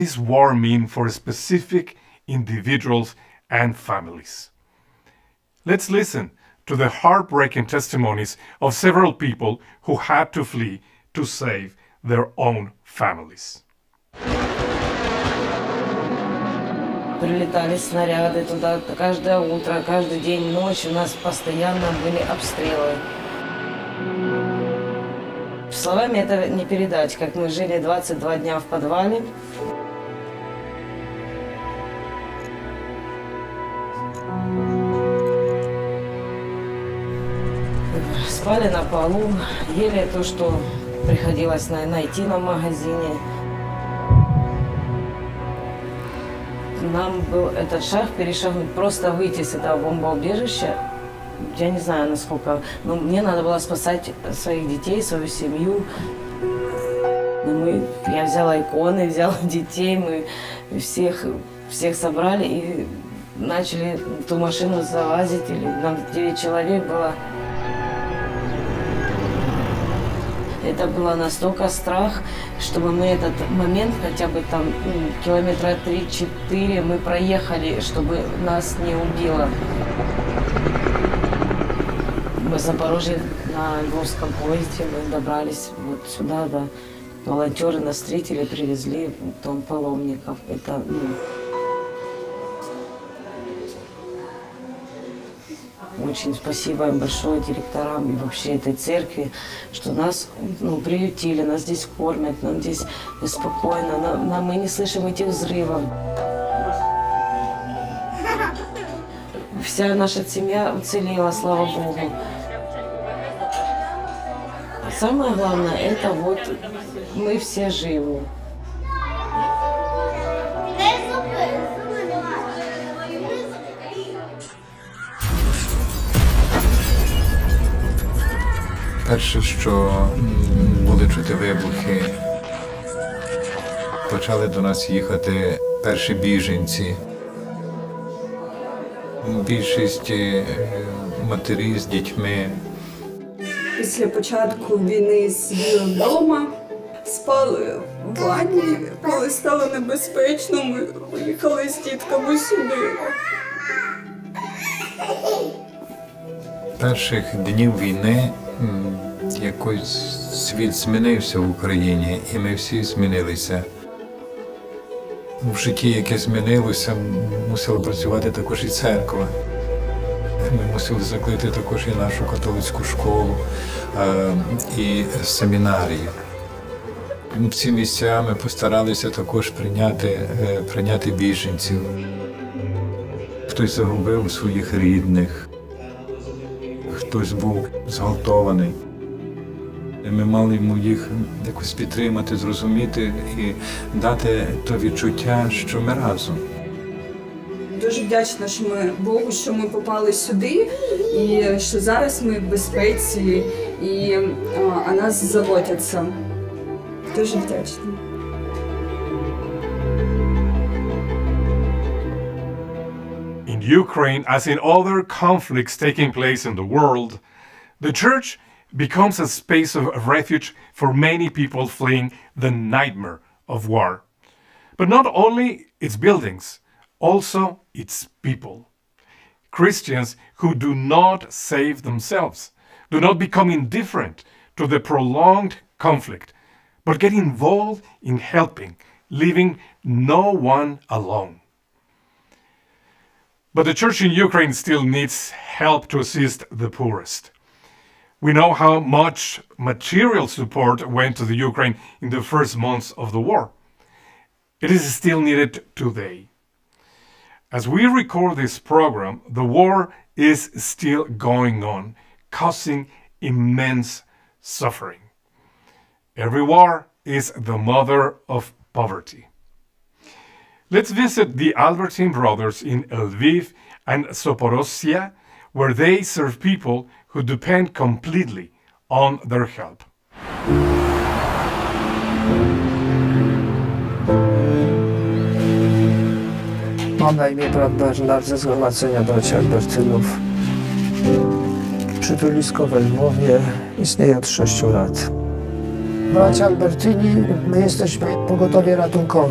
this war mean for specific individuals and families? Let's listen to the heartbreaking testimonies of several people who had to flee to save their own families. Прилетали снаряды туда каждое утро, каждый день, ночь. У нас постоянно были обстрелы. Словами это не передать, как мы жили 22 дня в подвале. Спали на полу, ели то, что приходилось найти на магазине. Нам был этот шаг перешагнуть, просто выйти с этого бомбоубежища. Я не знаю, насколько, но мне надо было спасать своих детей, свою семью. Я взяла иконы, взяла детей, мы всех собрали и начали ту машину залазить. Нам 9 человек было. Это было настолько страх, чтобы мы этот момент, хотя бы там километра 3-4 мы проехали, чтобы нас не убило. Мы в Запорожье на Львовском поезде, мы добрались вот сюда, да. Волонтеры нас встретили, привезли в дом паломников. Это, очень спасибо им большое, директорам и вообще этой церкви, что нас приютили, нас здесь кормят, нам здесь спокойно, мы не слышим этих взрывов. Вся наша семья уцелела, слава Богу. А самое главное, это вот мы все живы. Перше, що були чути вибухи, почали до нас їхати перші біженці. Більшість матері з дітьми. Після початку війни сиділи вдома, спали в ванні, коли стало небезпечно, ми поїхали з дітками сюди. Перших днів війни якось світ змінився в Україні, і ми всі змінилися. В житті, яке змінилося, мусила працювати також і церква. Ми мусили закрити також і нашу католицьку школу, і семінарію. В ці місця ми постаралися також прийняти біженців. Хтось загубив своїх рідних, хтось був зґвалтований. Ми мали йому їх якось підтримати, зрозуміти і дати то відчуття, що ми разом. Дуже вдячна Богу, що ми попали сюди, і що зараз ми в безпеці, і о нас заботяться. Дуже вдячна. In Ukraine, as in other conflicts taking place in the world, the church becomes a space of refuge for many people fleeing the nightmare of war. But not only its buildings, also its people. Christians who do not save themselves, do not become indifferent to the prolonged conflict, but get involved in helping, leaving no one alone. But the church in Ukraine still needs help to assist the poorest. We know how much material support went to the Ukraine in the first months of the war. It is still needed today. As we record this program, the war is still going on, causing immense suffering. Every war is the mother of poverty. Let's visit the Albertine brothers in Lviv and Zaporozhye, where they serve people who depend completely on their help. Mam na imię brat Bernard ze Zgromadzenia Braci Albertynów. Przytulisko we Lwowie istnieje od 6 lat. Bracia Albertyni, my jesteśmy pogotowie ratunkowym.